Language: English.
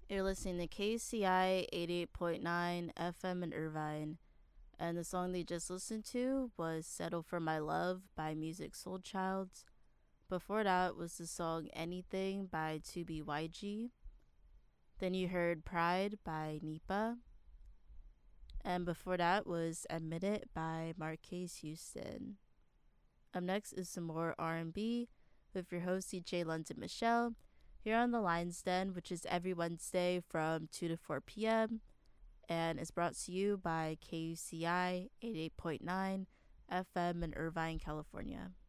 You're listening to KCI 88.9 FM in Irvine, and the song they just listened to was Settle for My Love by Music Soul Childs. Before that was the song Anything by 2BYG. Then you heard Pride by Nipa. And before that was Admit It by Marquez Houston. Up next is some more R&B with your host DJ London Michelle here on the Lion's Den, which is every Wednesday from 2 to 4 p.m. and is brought to you by KUCI 88.9 FM in Irvine, California.